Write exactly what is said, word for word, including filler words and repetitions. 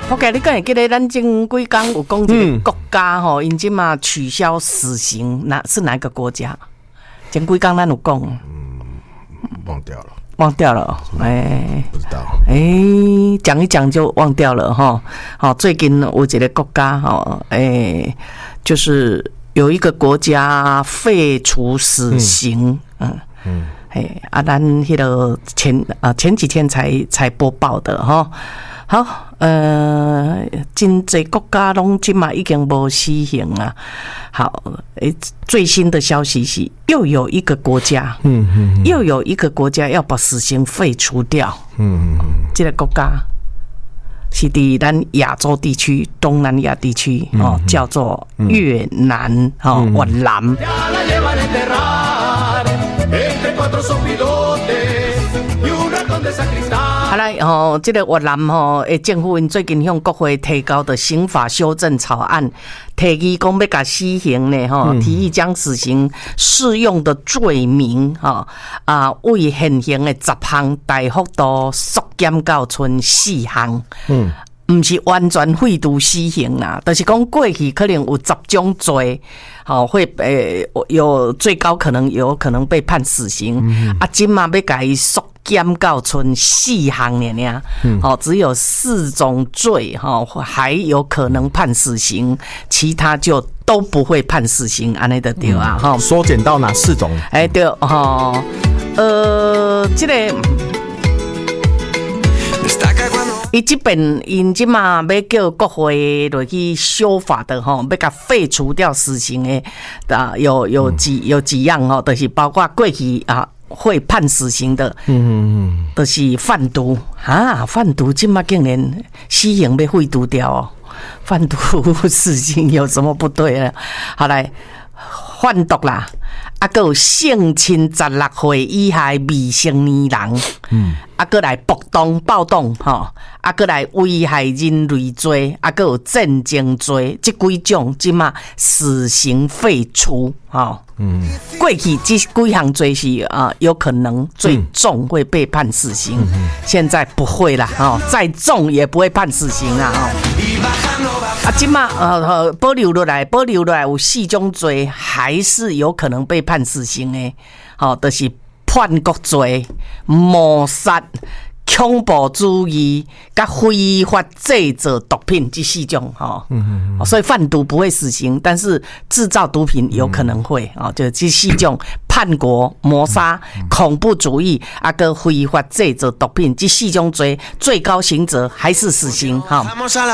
我记你敢会记得咱前几天有讲一个国家吼，因即嘛取消死刑，哪是哪个国家？前几天咱有讲， 嗯，忘掉了， 忘掉了，哎、欸， 不知道， 哎、欸，讲一讲就忘掉了哈。好，最近有一个国家哈，哎、欸，就是有一个国家废除死刑，嗯嗯，哎、嗯，啊，咱迄个前啊前几天才才播报的哈。好，呃，真侪国家拢即嘛已经无死刑啊。好，诶，最新的消息是，又有一个国家，嗯嗯，又有一个国家要把死刑废除掉。嗯嗯，这个国家是伫咱亚洲地区、东南亚地区哦，嗯、叫做越南哦，越南。好来哦，这个越南吼，诶，政府因最近向国会提交的刑法修正草案，提议讲要甲死刑呢，吼，提议将死刑适用的罪名，吼啊，为现行的十项大幅度缩减到剩四项，嗯。不是完全废除死刑啦，就是讲过去可能有十种罪，好会诶、呃、有最高可能有可能被判死刑，嗯、啊，今嘛要改缩减到剩四项呢呢，好、嗯、只有四种罪哈还有可能判死刑，其他就都不会判死刑，安尼就对啊哈。 缩减到哪四种？ 哎、欸、对哈，呃，这个。伊这边因即嘛要叫国会落去修法的吼，要甲废除掉死刑的啊，有有几有几样吼，就是包括过去啊会判死刑的，嗯嗯嗯，就是贩毒啊，贩毒即嘛竟然死刑被废除掉哦，贩毒死刑有什么不对呢？好来，贩毒啦。啊，还有性侵十六岁以下未成年人，嗯，啊，还来暴动暴动吼，啊，还来危害人类罪，啊，还有战争罪，这几种即嘛死刑废除，吼，嗯，过去这几项罪是啊，有可能最重会被判死刑，嗯、现在不会啦，哦，再重也不会判死刑啦，哦。啊，即马呃保留落来，保留落来有四种罪还是有可能被判死刑的，好、哦，就是叛国罪、谋杀、恐怖主义、甲非法制造毒品这四种，哈、哦，嗯嗯嗯，所以贩毒不会死刑，但是制造毒品有可能会，哦，就这四种叛国、谋杀、恐怖主义啊，跟非法制造毒品这四种罪，最高刑责还是死刑，哈、哦。